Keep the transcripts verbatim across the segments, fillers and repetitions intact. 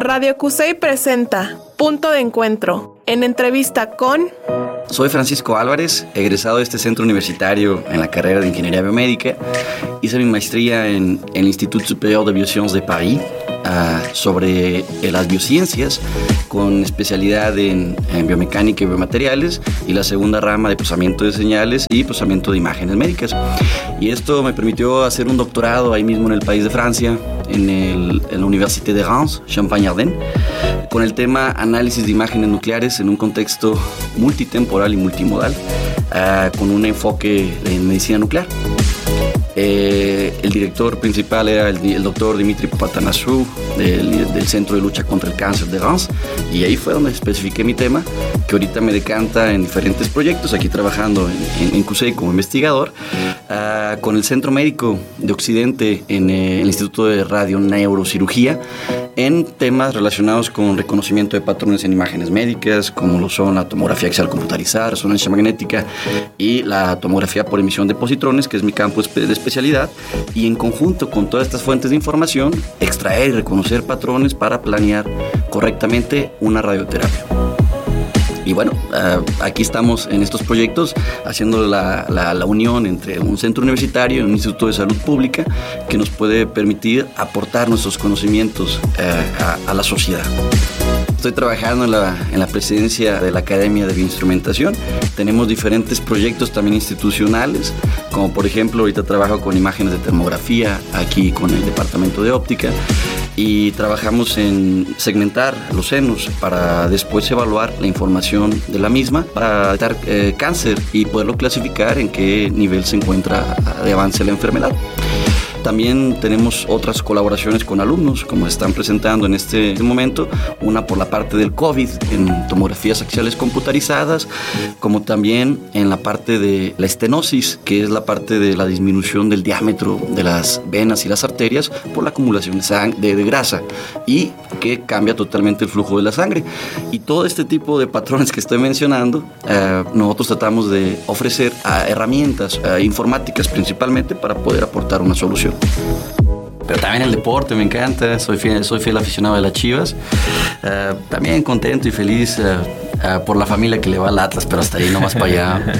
Radio Cusey presenta Punto de Encuentro, en entrevista con... Soy Francisco Álvarez, egresado de este centro universitario en la carrera de Ingeniería Biomédica. Hice mi maestría en el Institut Supérieur de Biosciences de París uh, sobre eh, las biociencias, con especialidad en, en biomecánica y biomateriales, y la segunda rama de procesamiento de señales y procesamiento de imágenes médicas. Y esto me permitió hacer un doctorado ahí mismo en el país de Francia, en, el, en la Université de Reims, Champagne-Ardenne, con el tema análisis de imágenes nucleares en un contexto multitemporal y multimodal, uh, con un enfoque en medicina nuclear. Eh, el director principal era el, el doctor Dimitri Papatanasou del, del Centro de Lucha contra el Cáncer de Reims, y ahí fue donde especifiqué mi tema, que ahorita me decanta en diferentes proyectos, aquí trabajando en, en, en Cusey como investigador, uh, con el Centro Médico de Occidente en eh, el Instituto de Radioneurocirugía, en temas relacionados con reconocimiento de patrones en imágenes médicas, como lo son la tomografía axial computarizada, resonancia magnética y la tomografía por emisión de positrones, que es mi campo de especialidad, y en conjunto con todas estas fuentes de información, extraer y reconocer patrones para planear correctamente una radioterapia. Y bueno, uh, aquí estamos en estos proyectos haciendo la, la, la unión entre un centro universitario y un instituto de salud pública que nos puede permitir aportar nuestros conocimientos uh, a, a la sociedad. Estoy trabajando en la, en la presidencia de la Academia de Bioinstrumentación. Tenemos diferentes proyectos también institucionales, como por ejemplo ahorita trabajo con imágenes de termografía aquí con el departamento de óptica, y trabajamos en segmentar los senos para después evaluar la información de la misma para detectar eh, cáncer y poderlo clasificar en qué nivel se encuentra de avance la enfermedad. También tenemos otras colaboraciones con alumnos, como están presentando en este momento, una por la parte del COVID en tomografías axiales computarizadas, como también en la parte de la estenosis, que es la parte de la disminución del diámetro de las venas y las arterias por la acumulación de, sang- de, de grasa, y que cambia totalmente el flujo de la sangre. Y todo este tipo de patrones que estoy mencionando, eh, nosotros tratamos de ofrecer eh, herramientas eh, informáticas principalmente para poder aportar una solución. Pero también el deporte me encanta, soy fiel, soy fiel aficionado de las Chivas, uh, también contento y feliz uh, uh, por la familia que le va al Atlas, pero hasta ahí no más para allá.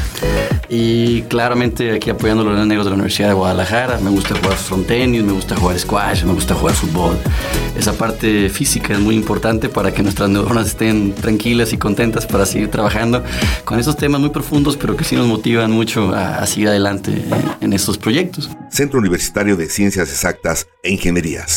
Y claramente aquí apoyando a los Leones Negros de la Universidad de Guadalajara. Me gusta jugar frontenis, me gusta jugar squash, me gusta jugar fútbol. Esa parte física es muy importante para que nuestras neuronas estén tranquilas y contentas para seguir trabajando con esos temas muy profundos, pero que sí nos motivan mucho a, a seguir adelante en, en estos proyectos. Centro Universitario de Ciencias Exactas e Ingenierías.